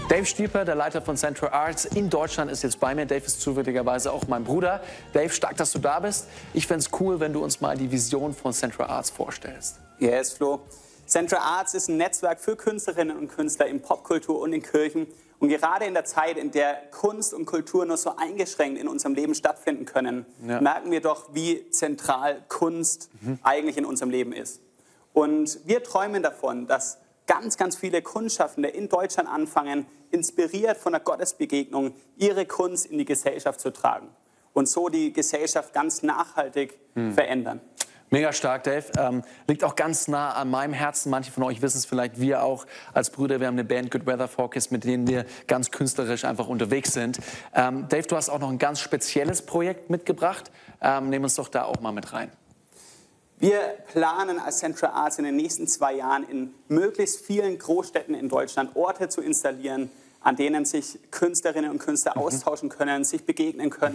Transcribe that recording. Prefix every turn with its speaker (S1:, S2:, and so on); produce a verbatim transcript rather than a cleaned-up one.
S1: Dave Stieper, der Leiter von Central Arts in Deutschland, ist jetzt bei mir. Dave ist zufälligerweise auch mein Bruder. Dave, stark, dass du da bist. Ich fände es cool, wenn du uns mal die Vision von Central Arts vorstellst.
S2: Yes, Flo. Central Arts ist ein Netzwerk für Künstlerinnen und Künstler in Popkultur und in Kirchen. Und gerade in der Zeit, in der Kunst und Kultur nur so eingeschränkt in unserem Leben stattfinden können, ja. merken wir doch, wie zentral Kunst mhm. eigentlich in unserem Leben ist. Und wir träumen davon, dass ganz, ganz viele Kunstschaffende in Deutschland anfangen, inspiriert von der Gottesbegegnung, ihre Kunst in die Gesellschaft zu tragen und so die Gesellschaft ganz nachhaltig mhm. verändern.
S1: Mega stark, Dave. Ähm, liegt auch ganz nah an meinem Herzen. Manche von euch wissen es vielleicht, wir auch als Brüder. Wir haben eine Band, Good Weather Forecast, mit denen wir ganz künstlerisch einfach unterwegs sind. Ähm, Dave, du hast auch noch ein ganz spezielles Projekt mitgebracht. Ähm, nehmen uns doch da auch mal mit rein.
S2: Wir planen als Central Arts in den nächsten zwei Jahren in möglichst vielen Großstädten in Deutschland Orte zu installieren, an denen sich Künstlerinnen und Künstler mhm. austauschen können, sich begegnen können.